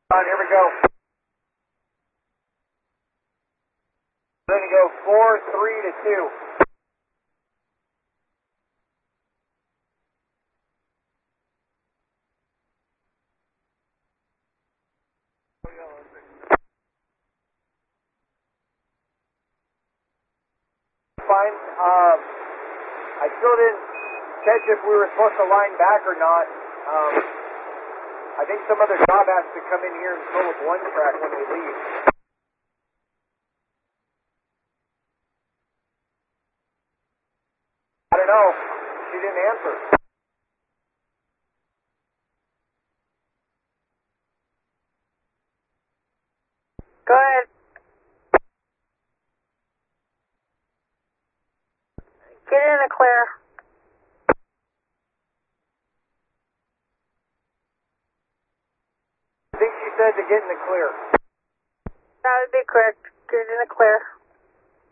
On, here we go. We're going to go 4-3 to 2. Fine. I still didn't catch if we were supposed to line back or not. I think some other job has to come in here and fill up one track when we leave. I don't know. She didn't answer. Go ahead. Get in the clear. I think she said to get in the clear. That would be correct. Get in the clear.